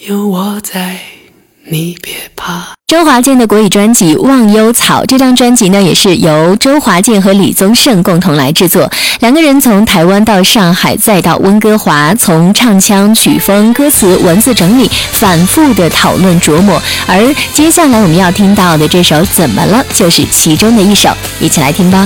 有我在，你别怕。 周华健的国语专辑《忘忧草》，这张专辑呢也是由周华健和李宗盛共同来制作。两个人从台湾到上海，再到温哥华，从唱腔、曲风、歌词、文字整理，反复的讨论琢磨。而接下来我们要听到的这首《怎么了》，就是其中的一首，一起来听吧。